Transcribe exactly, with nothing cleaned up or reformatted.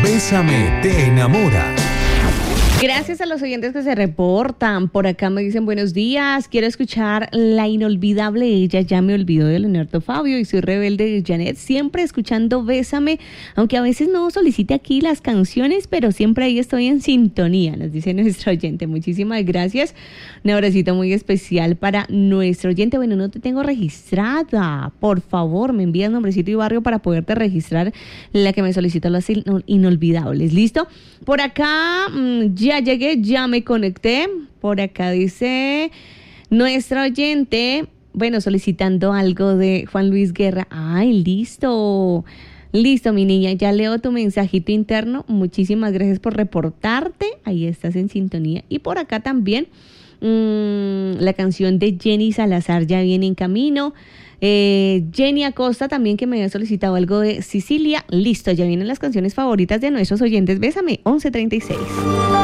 Bésame te enamora. Gracias a los oyentes que se reportan. Por acá me dicen buenos días. Quiero escuchar la inolvidable Ella ya me olvidó de Leonardo Fabio y soy rebelde de Janet. Siempre escuchando Bésame, aunque a veces no solicite aquí las canciones, pero siempre ahí estoy en sintonía, nos dice nuestro oyente. Muchísimas gracias. Un abracito muy especial para nuestro oyente. Bueno, no te tengo registrada. Por favor, me envías nombrecito y barrio para poderte registrar la que me solicitó las inolvidables. ¿Listo? Por acá mmm, ya llegué, ya me conecté. Por acá dice nuestra oyente, bueno, solicitando algo de Juan Luis Guerra. Ay, listo. Listo, mi niña, ya leo tu mensajito interno. Muchísimas gracias por reportarte. Ahí estás en sintonía. Y por acá también mmm, la canción de Jenny Salazar ya viene en camino. Eh, Jenny Acosta también, que me había solicitado algo de Sicilia. Listo, ya vienen las canciones favoritas de nuestros oyentes. Bésame, once treinta y seis.